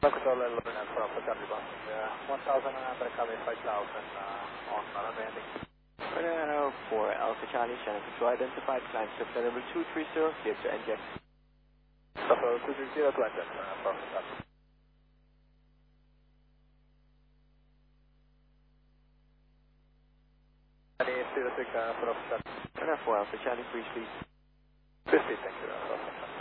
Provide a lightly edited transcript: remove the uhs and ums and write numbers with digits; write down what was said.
Control 11 for Charlie Bus. 1000 and undercover 5000 on landing. Radar for Alpha Charlie, channel control identified, climb shift level 230, clear to inject. Level 230 to inject for Charlie. Any 06 for Charlie. Radar for Alpha Charlie, free speed. Free speed, thank you.